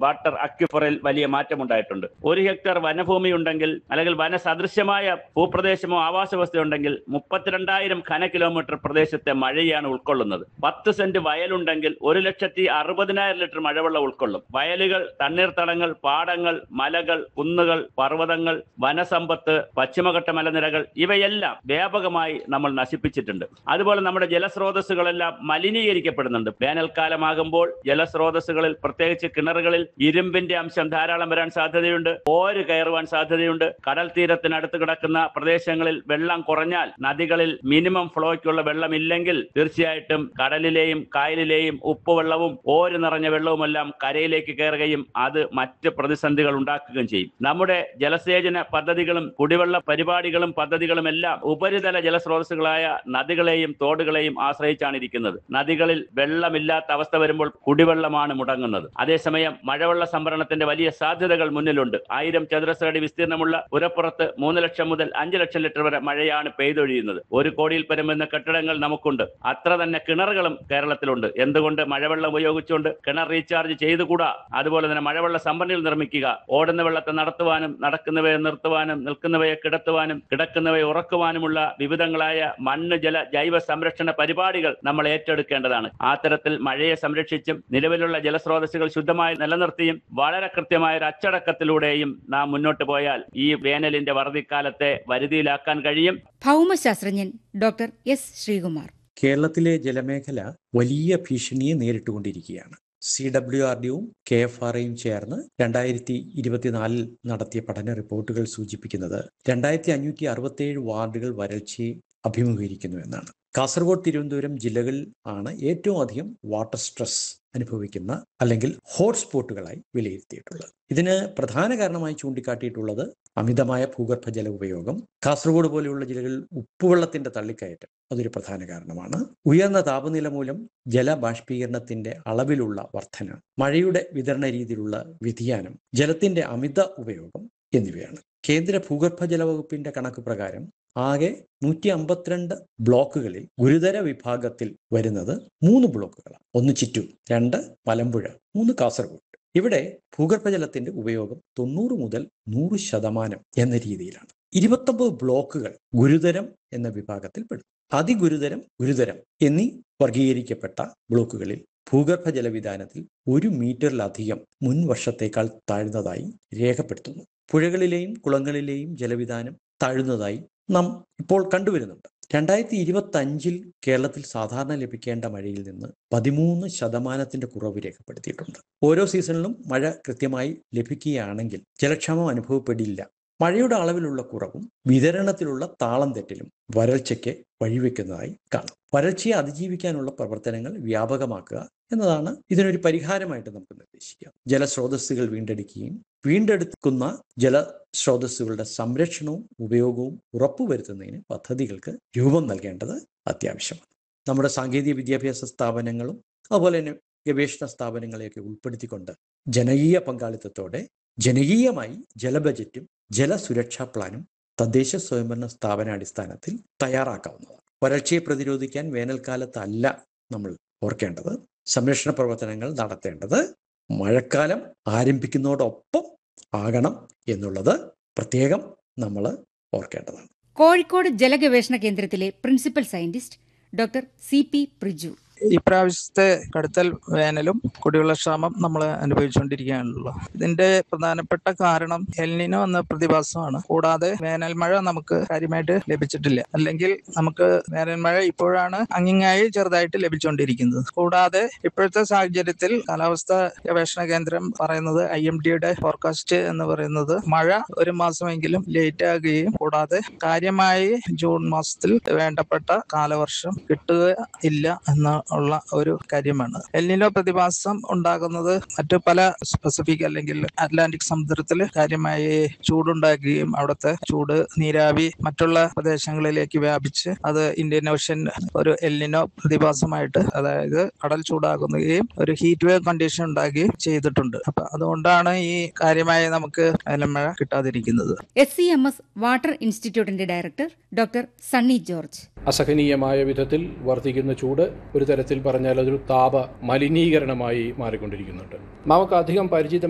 Water അക്വിഫറിൽ വലിയ മാറ്റമുണ്ടായിട്ടുണ്ട്. 1 hectare വനഭൂമി ഉണ്ടെങ്കിൽ അല്ലെങ്കിൽ വനസദൃശ്യമായ ഭൂപ്രദേശമോ ആവാസ വ്യവസ്ഥയുണ്ടെങ്കിൽ 32,000 ഘന കിലോമീറ്റർ പ്രദേശത്തെ മഴയാണ് ഉൾക്കൊള്ളുന്നത്. 10 സെന്റ് വയലുണ്ടെങ്കിൽ 1,60,000 ലിറ്റർ മഴവെള്ളം ഉൾക്കൊള്ളും. വയലുകൾ, തണ്ണീർത്തടങ്ങൾ, പാടങ്ങൾ, മലകൾ, കുന്നുകൾ, പർവ്വതങ്ങൾ, വനസമ്പത്ത്, പശ്ചിമഘട്ട മലനിരകൾ ഇവയെല്ലാം വ്യാപകമായി നമ്മൾ നശിപ്പിച്ചിട്ടുണ്ട്. അതുപോലെ നമ്മുടെ ജലസ്രോതസ്സുകളെല്ലാം മലിനീകരിക്കപ്പെടുന്നുണ്ട്. വേനൽക്കാലമാകുമ്പോൾ ജലസ്രോതസ്സുകളിൽ, പ്രത്യേകിച്ച് കിണറുകളിൽ ഇരുമ്പിന്റെ അംശം ധാരാളം വരാൻ സാധ്യതയുണ്ട്. ഓര് കയറുവാൻ സാധ്യതയുണ്ട്. കടൽ തീരത്തിനടുത്ത് കിടക്കുന്ന പ്രദേശങ്ങളിൽ വെള്ളം കുറഞ്ഞാൽ, നദികളിൽ മിനിമം ഫ്ലോയ്ക്കുള്ള വെള്ളമില്ലെങ്കിൽ തീർച്ചയായിട്ടും കടലിലെയും കായലിലെയും ഉപ്പുവെള്ളവും ഓര് നിറഞ്ഞ വെള്ളവുമെല്ലാം കരയിലേക്ക് കയറുകയും അത് മറ്റ് പ്രതിസന്ധികൾ ഉണ്ടാക്കുകയും ചെയ്യും. നമ്മുടെ ജലസേചന പദ്ധതികളും കുടിവെള്ള പരിപാടികളും പദ്ധതികളും എല്ലാം ഉപരിതല ജലസ്രോതസ്സുകളായ നദികളെയും തോടുകളെയും ആശ്രയിച്ചാണ് ഇരിക്കുന്നത്. നദികളിൽ വെള്ളമില്ലാത്ത അവസ്ഥ വരുമ്പോൾ കുടിവെള്ളമാണ് മുടങ്ങുന്നത്. അതേസമയം മഴവെള്ള സംഭരണത്തിന്റെ വലിയ സാധ്യതകൾ മുന്നിലുണ്ട്. 1000 ചതുരശ്ര അടി വിസ്തീർണമുള്ള പുരപ്പുറത്ത് 3 ലക്ഷം മുതൽ 5 ലക്ഷം ലിറ്റർ വരെ മഴയാണ് പെയ്തൊഴിയുന്നത്. 1 കോടിയിൽ പരം വരുന്ന കെട്ടിടങ്ങൾ നമുക്കുണ്ട്. അത്ര തന്നെ കിണറുകളും കേരളത്തിലുണ്ട്. എന്തുകൊണ്ട് മഴവെള്ളം ഉപയോഗിച്ചുകൊണ്ട് കിണർ റീചാർജ് ചെയ്തുകൂടാ? അതുപോലെ തന്നെ മഴവെള്ള സംഭരണികൾ നിർമ്മിക്കുക. ഓടുന്ന വെള്ളത്തെ നടത്തുവാനും, നടക്കുന്നവയെ നിർത്തുവാനും, നിൽക്കുന്നവയെ കിടത്തുവാനും, കിടക്കുന്നവയെ ഉറക്കുവാനുമുള്ള വിവിധങ്ങളായ മണ്ണ്, ജല, ജൈവ സംരക്ഷണ പരിപാടികൾ നമ്മൾ ഏറ്റെടുക്കേണ്ടതാണ്. ആ തരത്തിൽ മഴയെ സംരക്ഷിച്ചും നിലവിലുള്ള ജലസ്രോതസ്സുകൾ ശുദ്ധമായി നിലനിർത്തിയും വളരെ കൃത്യമായ ഒരു അച്ചടക്കത്തിലൂടെയും നാം മുന്നോട്ട് പോയാൽ ഈ വേനലിന്റെ വറുതിക്കാലത്തെ വരുതിയിലാക്കാൻ കഴിയും. ഭൗമശാസ്ത്രജ്ഞൻ ഡോക്ടർ എസ് ശ്രീകുമാർ. കേരളത്തിലെ ജലമേഖല വലിയ ഭീഷണിയെ നേരിട്ടുകൊണ്ടിരിക്കുകയാണ്. CWRDയും KFRയും ചേർന്ന് 2024 നടത്തിയ പഠന റിപ്പോർട്ടുകൾ സൂചിപ്പിക്കുന്നത് 2567 വാർഡുകൾ വരൾച്ചയെ അഭിമുഖീകരിക്കുന്നു എന്നാണ്. കാസർഗോഡ്, തിരുവനന്തപുരം ജില്ലകൾ ആണ് ഏറ്റവും അധികം വാട്ടർ സ്ട്രെസ് അനുഭവിക്കുന്ന അല്ലെങ്കിൽ ഹോട്ട്സ്പോട്ടുകളായി വിലയിരുത്തിയിട്ടുള്ളത്. ഇതിന് പ്രധാന കാരണമായി ചൂണ്ടിക്കാട്ടിയിട്ടുള്ളത് അമിതമായ ഭൂഗർഭജല ഉപയോഗം. കാസർഗോഡ് പോലെയുള്ള ജില്ലകളിൽ ഉപ്പുവെള്ളത്തിന്റെ തള്ളിക്കയറ്റം അതൊരു പ്രധാന കാരണമാണ്. ഉയർന്ന താപനില മൂലം ജലബാഷ്പീകരണത്തിന്റെ അളവിലുള്ള വർധന, മഴയുടെ വിതരണ രീതിയിലുള്ള വ്യതിയാനം, ജലത്തിന്റെ അമിത ഉപയോഗം എന്നിവയാണ്. കേന്ദ്ര ഭൂഗർഭജല വകുപ്പിന്റെ കണക്ക് പ്രകാരം ആകെ 152 ബ്ലോക്കുകളിൽ ഗുരുതര വിഭാഗത്തിൽ വരുന്നത് 3 ബ്ലോക്കുകളാണ്. 1 ചിറ്റൂർ, 2 മലമ്പുഴ, 3 കാസർഗോഡ്. ഇവിടെ ഭൂഗർഭജലത്തിന്റെ ഉപയോഗം 90 മുതൽ 100% എന്ന രീതിയിലാണ്. 29 ബ്ലോക്കുകൾ ഗുരുതരം എന്ന വിഭാഗത്തിൽ പെടും. അതിഗുരുതരം, ഗുരുതരം എന്നീ വർഗീകരിക്കപ്പെട്ട ബ്ലോക്കുകളിൽ ഭൂഗർഭജല വിതാനത്തിൽ 1 മീറ്ററിലധികം മുൻ വർഷത്തേക്കാൾ താഴ്ന്നതായി രേഖപ്പെടുത്തുന്നു. പുഴകളിലെയും കുളങ്ങളിലെയും ജലവിതാനം താഴുന്നതായി നാം ഇപ്പോൾ കണ്ടുവരുന്നുണ്ട്. 2025 കേരളത്തിൽ സാധാരണ ലഭിക്കേണ്ട മഴയിൽ നിന്ന് 13% കുറവ് രേഖപ്പെടുത്തിയിട്ടുണ്ട്. ഓരോ സീസണിലും മഴ കൃത്യമായി ലഭിക്കുകയാണെങ്കിൽ ജലക്ഷാമം അനുഭവപ്പെടില്ല. മഴയുടെ അളവിലുള്ള കുറവും വിതരണത്തിലുള്ള താളം തെറ്റലും വരൾച്ചയ്ക്ക് വഴിവെക്കുന്നതായി കാണും. വരൾച്ചയെ അതിജീവിക്കാനുള്ള പ്രവർത്തനങ്ങൾ വ്യാപകമാക്കുക എന്നതാണ് ഇതിനൊരു പരിഹാരമായിട്ട് നമുക്ക് നിർദ്ദേശിക്കാം. ജലസ്രോതസ്സുകൾ വീണ്ടെടുക്കുകയും വീണ്ടെടുക്കുന്ന ജലസ്രോതസ്സുകളുടെ സംരക്ഷണവും ഉപയോഗവും ഉറപ്പുവരുത്തുന്നതിന് പദ്ധതികൾക്ക് രൂപം നൽകേണ്ടത് അത്യാവശ്യമാണ്. നമ്മുടെ സാങ്കേതിക വിദ്യാഭ്യാസ സ്ഥാപനങ്ങളും അതുപോലെ തന്നെ ഗവേഷണ സ്ഥാപനങ്ങളെയൊക്കെ ഉൾപ്പെടുത്തിക്കൊണ്ട് ജനകീയ പങ്കാളിത്തത്തോടെ ജനകീയമായി ജലബജറ്റും ജലസുരക്ഷാ പ്ലാനും തദ്ദേശ സ്വയംഭരണ സ്ഥാപനാടിസ്ഥാനത്തിൽ തയ്യാറാക്കാവുന്നതാണ്. വരൾച്ചയെ പ്രതിരോധിക്കാൻ വേനൽക്കാലത്തല്ല നമ്മൾ ഓർക്കേണ്ടത്. സംരക്ഷണ പ്രവർത്തനങ്ങൾ നടത്തേണ്ടത് മഴക്കാലം ആരംഭിക്കുന്നതോടൊപ്പം ആകണം എന്നുള്ളത് പ്രത്യേകം നമ്മൾ ഓർക്കേണ്ടതാണ്. കോഴിക്കോട് ജലഗവേഷണ കേന്ദ്രത്തിലെ principal scientist doctor CP Priju. ഇപ്രാവശ്യത്തെ കടുത്തൽ വേനലും കുടിവെള്ളക്ഷാമം നമ്മൾ അനുഭവിച്ചുകൊണ്ടിരിക്കുകയാണല്ലോ. ഇതിന്റെ പ്രധാനപ്പെട്ട കാരണം എൽനിനോ എന്ന പ്രതിഭാസമാണ്. കൂടാതെ വേനൽ മഴ നമുക്ക് കാര്യമായിട്ട് ലഭിച്ചിട്ടില്ല. അല്ലെങ്കിൽ നമുക്ക് വേനൽ മഴ ഇപ്പോഴാണ് അങ്ങിങ്ങായി ചെറുതായിട്ട് ലഭിച്ചുകൊണ്ടിരിക്കുന്നത്. കൂടാതെ ഇപ്പോഴത്തെ സാഹചര്യത്തിൽ കാലാവസ്ഥാ ഗവേഷണ കേന്ദ്രം പറയുന്നത്, IMDയുടെ ഫോർകാസ്റ്റ് എന്ന് പറയുന്നത്, മഴ 1 മാസമെങ്കിലും ലേറ്റ് ആകുകയും കൂടാതെ കാര്യമായി ജൂൺ മാസത്തിൽ വേണ്ടപ്പെട്ട കാലവർഷം കിട്ടുക ഇല്ല എന്ന ഉള്ള ഒരു കാര്യമാണ്. എൽനിനോ പ്രതിഭാസം ഉണ്ടാകുന്നത് മറ്റു പല പസഫിക് അല്ലെങ്കിൽ അറ്റ്ലാന്റിക് സമുദ്രത്തിൽ കാര്യമായി ചൂടുണ്ടാക്കുകയും അവിടുത്തെ ചൂട് നീരാവി മറ്റുള്ള പ്രദേശങ്ങളിലേക്ക് വ്യാപിച്ച് അത് ഇന്ത്യൻ ഓഷ്യൻ ഒരു എൽനിനോ പ്രതിഭാസമായിട്ട്, അതായത് കടൽ ചൂടാകുകയും ഒരു ഹീറ്റ് വേവ് കണ്ടീഷൻ ഉണ്ടാകുകയും ചെയ്തിട്ടുണ്ട്. അപ്പൊ അതുകൊണ്ടാണ് ഈ കാര്യമായി നമുക്ക് വേനൽമഴ കിട്ടാതിരിക്കുന്നത്. SCMS വാട്ടർ ഇൻസ്റ്റിറ്റ്യൂട്ടിന്റെ ഡയറക്ടർ ഡോക്ടർ സണ്ണി ജോർജ്. അസഹനീയമായ വിധത്തിൽ വർദ്ധിക്കുന്ന ചൂട് ഒരു തരത്തിൽ പറഞ്ഞാൽ അതൊരു താപ മലിനീകരണമായി മാറിക്കൊണ്ടിരിക്കുന്നുണ്ട്. നമുക്ക് അധികം പരിചിതം